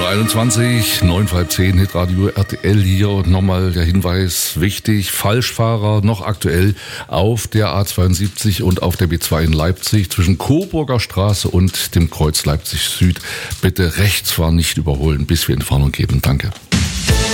21, 9 vor halb 10, Hitradio RTL hier. Und nochmal der Hinweis, wichtig, Falschfahrer noch aktuell auf der A72 und auf der B2 in Leipzig zwischen Coburger Straße und dem Kreuz Leipzig Süd. Bitte rechts fahren, nicht überholen, bis wir Entwarnung geben. Danke.